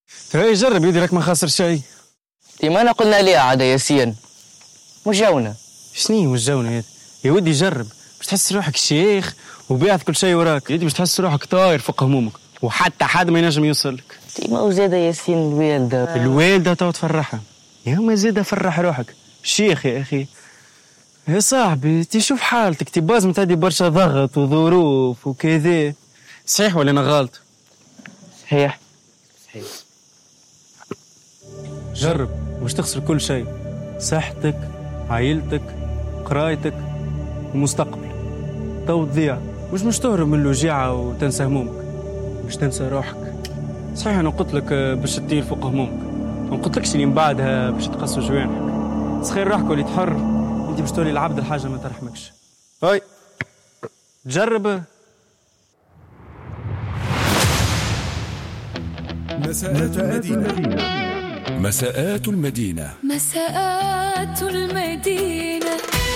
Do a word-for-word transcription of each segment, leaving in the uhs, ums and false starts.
هاي جرب يدي راك ما خاسر شيء. ديما أنا قلنا ليه عاد ياسين مش جونا. شني مش جونا هذا يا ودي؟ جرب باش تحس روحك شيخ وبيعت كل شيء وراك يدي، باش تحس روحك طاير فوق همومك وحتى حد ما ينجم يوصلك. ديما وزادة ياسين الوالدة الوالدة تو تفرحها يا ما زيادة فرح روحك شيخ يا أخي. يا صاحبي تشوف حالتك تبازم تدي برشا ضغط وظروف وكذا، صحيح ولا أنا غلط؟ صحيح صحيح. جرب باش تخسر كل شيء، صحتك عائلتك قرايتك ومستقبل تو تضيع. مش مش تهرب من الوجيعة وتنسى همومك، باش تنسى روحك. صحيح أنا قلت لك باش تطير فوق همومك، ما قلتلكش اللي من بعدها باش تقصوا جوانحك. سخير روحك ولي تحر، انت باش تولي العبد الحاجة ما ترحمكش. هاي تجرب. مساءات المدينة. مساءات المدينة. مساءات المدينة.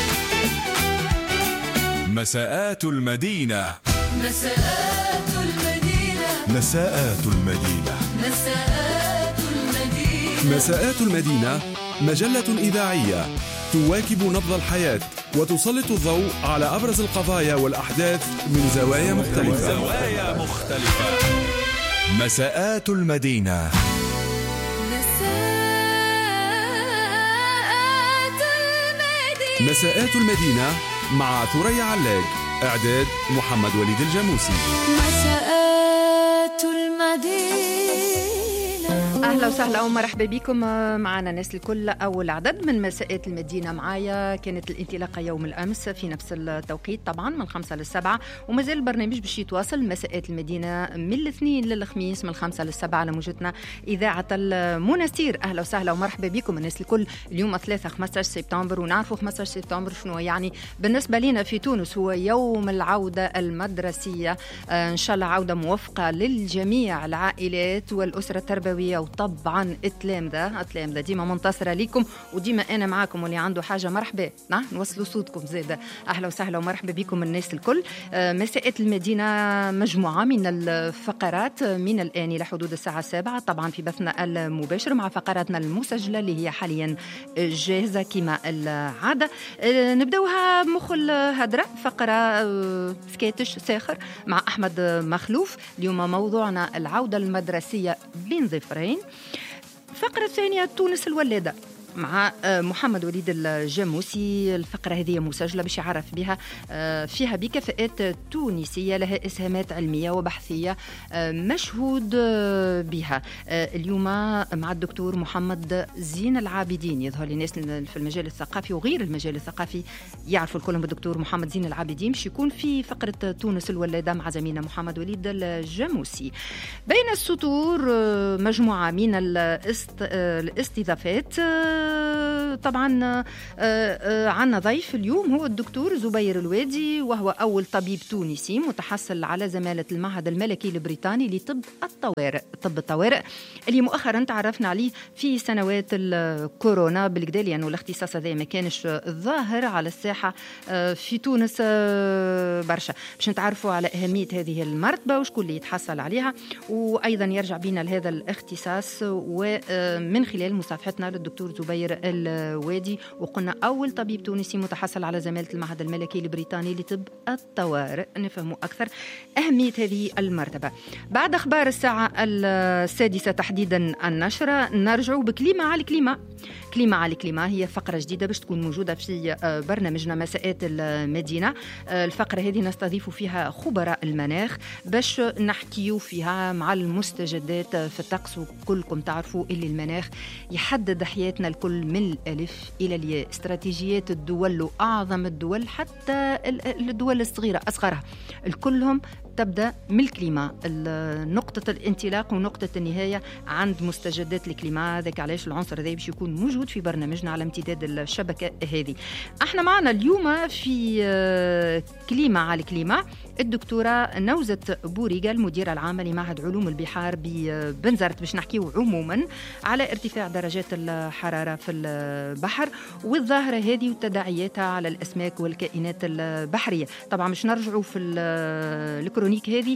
مساءات المدينة. مساءات المدينة. مساءات المدينة. مساءات المدينة. مساءات المدينة مجلة إذاعية تواكب نبض الحياة وتسلط الضوء على أبرز القضايا والأحداث من زوايا مختلفة. زوايا مختلفة. مساءات المدينة. مساءات المدينة مع ثريا علاج، إعداد محمد وليد الجاموسي. مساءات المدينة. أهلا وسهلا ومرحبا بكم معنا ناس الكل. أول عدد من مساءات المدينة معايا كانت الانطلاقة يوم الأمس في نفس التوقيت طبعا من خمسة للسبعة، ومازال البرنامج باش يتواصل مساءات المدينة من الاثنين للخميس من خمسة للسبعة على موجتنا إذاعة المنستير. أهلا وسهلا ومرحبا بكم الناس الكل. اليوم ثلاثة خمسة عشر سبتمبر، ونعرفوا خمسة عشر سبتمبر شنو يعني بالنسبة لنا في تونس. هو يوم العودة المدرسية، إن شاء الله عودة موفقة للجميع العائلات والأسرة التربوية، وطبعا التلامذة التلامذة ديما منتصرة لكم، وديما أنا معاكم، واللي عنده حاجة مرحبا نعم نوصلوا صوتكم زيادة. أهلا وسهلا ومرحبا بكم الناس الكل. مساءات المدينة مجموعة من الفقرات من الآن إلى حدود الساعة السابعة، طبعا في بثنا المباشر مع فقراتنا المسجلة اللي هي حاليا جاهزة كما العادة. نبدأوها بمخ الهدرة، فقرة سكيتش ساخر مع أحمد مخلوف. اليوم موضوعنا العودة المدرسية بين ظفرين. فقرة ثانية تونس الولادة مع محمد وليد الجاموسي. الفقرة هذه مسجلة باش يعرف بها فيها بكفاءات تونسية لها إسهامات علمية وبحثية مشهود بها. اليوم مع الدكتور محمد زين العابدين. يظهر للناس في المجال الثقافي وغير المجال الثقافي يعرفوا الكل بالدكتور محمد زين العابدين، باش يكون في فقرة تونس الولادة مع زميلنا محمد وليد الجاموسي. بين السطور مجموعة من الاستضافات. طبعا عنا ضيف اليوم هو الدكتور زبير الوادي، وهو أول طبيب تونسي متحصل على زمالة المعهد الملكي البريطاني لطب الطوارئ طب الطوارئ اللي مؤخرا تعرفنا عليه في سنوات الكورونا بالكدا، لأنه الاختصاص هذا ما كانش الظاهر على الساحة في تونس برشا. باش نتعرفوا على أهمية هذه المرتبة وشكون اللي يتحصل عليها، وأيضا يرجع بنا لهذا الاختصاص ومن خلال مصافحتنا للدكتور زبير الوادي، وقلنا أول طبيب تونسي متحصل على زمالة المعهد الملكي البريطاني لطب الطوارئ. نفهم أكثر أهمية هذه المرتبة. بعد أخبار الساعة السادسة تحديدا النشرة نرجع بكليمة على الكليمة. كليمة على الكليمة هي فقرة جديدة باش تكون موجودة في برنامجنا مساءات المدينة. الفقرة هذه نستضيف فيها خبراء المناخ باش نحكيو فيها مع المستجدات في الطقس. وكلكم تعرفوا اللي المناخ يحدد حياتنا الكل من الألف إلى الياء. استراتيجيات الدول وأعظم الدول حتى الدول الصغيرة أصغرها الكلهم تبدأ من الكليما. نقطة الانطلاق ونقطة النهاية عند مستجدات الكليما. ذاك علاش العنصر هذا باش يكون موجود في برنامجنا على امتداد الشبكة هذه. احنا معنا اليوم في كليما على كليما الدكتورة نوزة بوريقة المديرة العامة لمعهد علوم البحار ببنزرت، باش نحكيو عموما على ارتفاع درجات الحرارة في البحر والظاهرة هذه وتداعياتها على الأسماك والكائنات البحرية. طبعا مش نرجعوا في الكرونيك هذه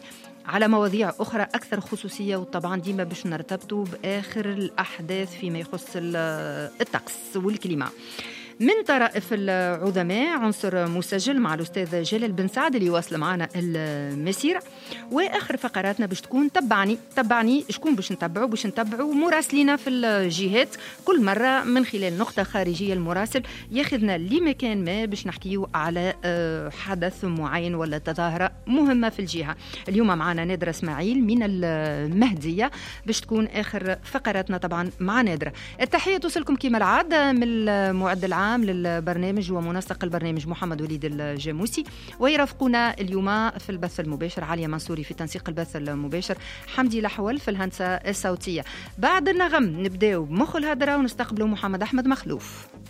على مواضيع أخرى أكثر خصوصية، وطبعا ديما باش نرتبطوا بآخر الأحداث فيما يخص الطقس والكليما. من طرائف العظماء عنصر مسجل مع الأستاذ جلال بن سعد اللي يواصل معنا المسيرة. وآخر فقراتنا باش تكون تبعني تبعني شكون باش نتبعوا باش نتبعوا مراسلين في الجهات، كل مرة من خلال نقطة خارجية المراسل ياخذنا لمكان ما باش نحكيو على حدث معين ولا تظاهرة مهمة في الجهة. اليوم معنا نادرة اسماعيل من المهدية باش تكون آخر فقراتنا طبعا مع نادرة. التحية توصلكم كما العادة من المعد العام للبرنامج ومنسق البرنامج محمد وليد الجاموسي، ويرافقنا اليوم في البث المباشر عليا منصوري في تنسيق البث المباشر، حمدي لحول في الهندسة الصوتية. بعد النغم نبداو بمخ الهدرة ونستقبلوا محمد أحمد مخلوف.